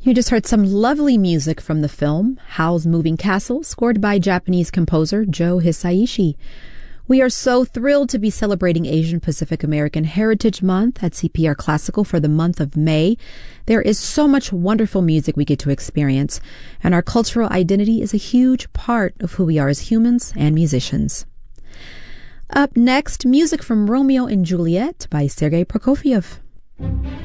You just heard some lovely music from the film Howl's Moving Castle, scored by Japanese composer Joe Hisaishi. We are so thrilled to be celebrating Asian Pacific American Heritage Month at CPR Classical for the month of May. There is so much wonderful music we get to experience, and our cultural identity is a huge part of who we are as humans and musicians. Up next, music from Romeo and Juliet by Sergei Prokofiev.